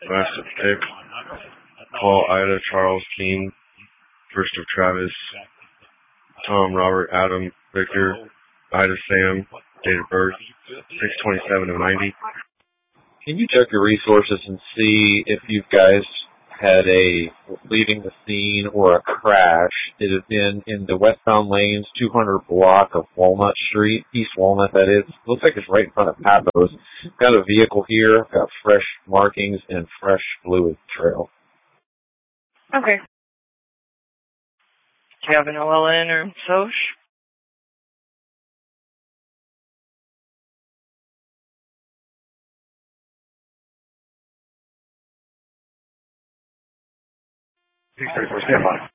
Last of Dick, Paul, Ida, Charles, Keene, first of Travis, Tom, Robert, Adam, Victor, Ida, Sam, date of birth, 6/27 of 90. Can you check your resources and see if you guys had a leaving the scene or a crash? It has been in the westbound lanes, 200 block of Walnut Street, East Walnut that is. Looks like it's right in front of Papa's. Got a vehicle here, got fresh markings and fresh fluid trail. Okay. Do you have an OLN or SOCH? Stand by.